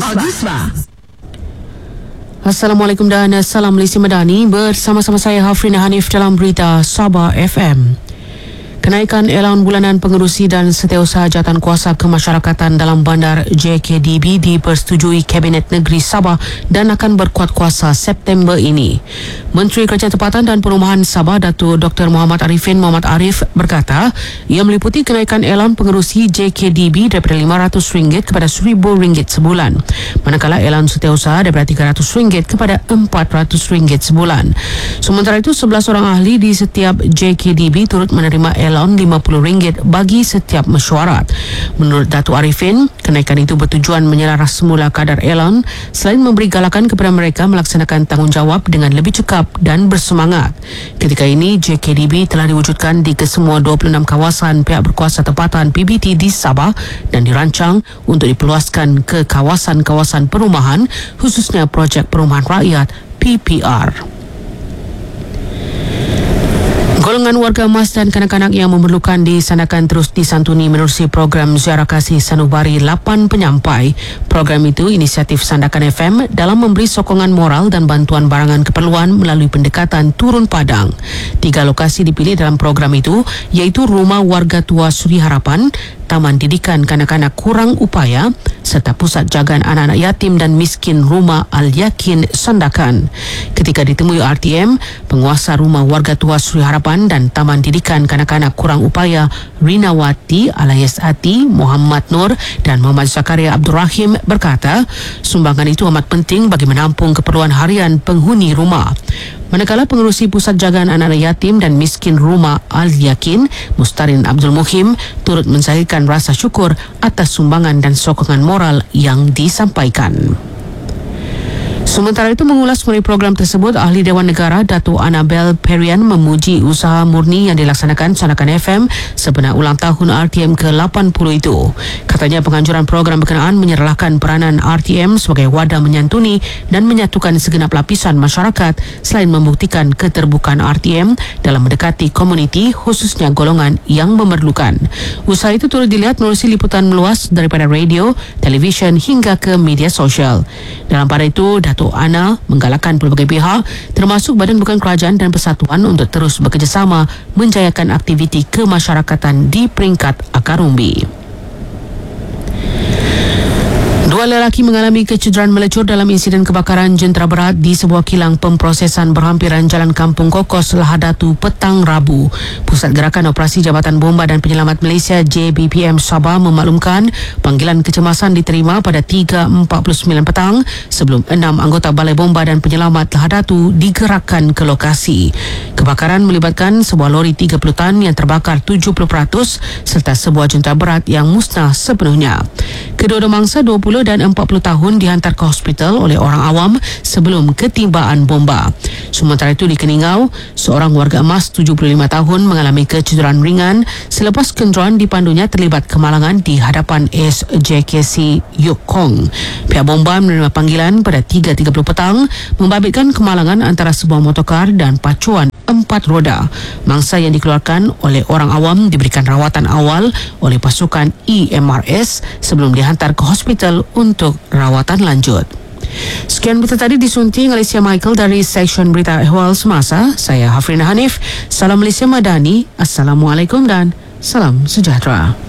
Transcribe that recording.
Agusma. Assalamualaikum dan salam Malaysia Madani. Bersama-sama saya Hafrina Hanif dalam berita Sabah FM. Kenaikan elan bulanan pengerusi dan setiausaha jawatan kuasa kemasyarakatan dalam bandar JKDB dipersetujui Kabinet Negeri Sabah dan akan berkuat kuasa September ini. Menteri Kerajaan Tempatan dan Perumahan Sabah Datuk Dr. Muhammad Arifin Muhammad Arif berkata ia meliputi kenaikan elan pengerusi JKDB daripada RM500 kepada RM1,000 sebulan, manakala elan setiausaha daripada RM300 kepada RM400 sebulan. Sementara itu 11 orang ahli di setiap JKDB turut menerima elan RM50 bagi setiap mesyuarat. Menurut Datuk Arifin, kenaikan itu bertujuan menyelaras semula kadar elan selain memberi galakan kepada mereka melaksanakan tanggungjawab dengan lebih cekap dan bersemangat. Ketika ini, JKDB telah diwujudkan di kesemua 26 kawasan pihak berkuasa tempatan PBT di Sabah dan dirancang untuk diperluaskan ke kawasan-kawasan perumahan, khususnya projek perumahan rakyat PPR. Golongan warga emas dan kanak-kanak yang memerlukan disanakan terus disantuni menerusi program Ziarah Kasih Sanubari 8 Penyampai. Program itu inisiatif Sandakan FM dalam memberi sokongan moral dan bantuan barangan keperluan melalui pendekatan turun padang. 3 lokasi dipilih dalam program itu, iaitu Rumah Warga Tua Suri Harapan, Taman Didikan Kanak-kanak Kurang Upaya serta Pusat Jagaan Anak-anak Yatim dan Miskin Rumah Al-Yakin Sandakan. Ketika ditemui RTM, penguasa Rumah Warga Tua Suri Harapan dan Taman Didikan Kanak-kanak Kurang Upaya Rinawati alias Ati, Muhammad Nur dan Muhammad Zakaria Abdul Rahim berkata, sumbangan itu amat penting bagi menampung keperluan harian penghuni rumah. Manakala pengerusi Pusat Jagaan Anak-anak Yatim dan Miskin Rumah Al-Yakin, Mustarin Abdul Muhim, turut menzahirkan rasa syukur atas sumbangan dan sokongan moral yang disampaikan. Sementara itu, mengulas mengenai program tersebut, Ahli Dewan Negara Datuk Annabel Perian memuji usaha murni yang dilaksanakan Sandakan FM sebenar ulang tahun RTM ke-80 itu. Katanya penganjuran program berkenaan menyerlahkan peranan RTM sebagai wadah menyantuni dan menyatukan segenap lapisan masyarakat selain membuktikan keterbukaan RTM dalam mendekati komuniti, khususnya golongan yang memerlukan. Usaha itu turut dilihat menerusi liputan meluas daripada radio, televisyen hingga ke media sosial. Dalam pada itu, Datuk Ana menggalakkan pelbagai pihak termasuk Badan Bukan Kerajaan dan Persatuan untuk terus bekerjasama menjayakan aktiviti kemasyarakatan di peringkat akar umbi. 2 lelaki mengalami kecederaan melecur dalam insiden kebakaran jentera berat di sebuah kilang pemprosesan berhampiran Jalan Kampung Kokos, Lahadatu petang Rabu. Pusat Gerakan Operasi Jabatan Bomba dan Penyelamat Malaysia JBPM Sabah memaklumkan panggilan kecemasan diterima pada 3.49 petang sebelum 6 anggota Balai Bomba dan Penyelamat Lahadatu digerakkan ke lokasi. Kebakaran melibatkan sebuah lori 30 tan yang terbakar 70% serta sebuah jentera berat yang musnah sepenuhnya. Kedua-dua mangsa 20 dan 40 tahun dihantar ke hospital oleh orang awam sebelum ketimbaan bomba. Sementara itu di Keningau, seorang warga emas 75 tahun mengalami kecederaan ringan selepas kenderaan dipandunya terlibat kemalangan di hadapan SJKC Yukong. Pihak bomba menerima panggilan pada 3.30 petang membabitkan kemalangan antara sebuah motorkar dan pacuan 4 roda. Mangsa yang dikeluarkan oleh orang awam diberikan rawatan awal oleh pasukan EMRS sebelum dihantar ke hospital untuk rawatan lanjut. Sekian berita tadi disunting oleh Sia Michael dari Seksyen Berita Ehwal Semasa. Saya Hafrina Hanif. Salam Malaysia Madani. Assalamualaikum dan salam sejahtera.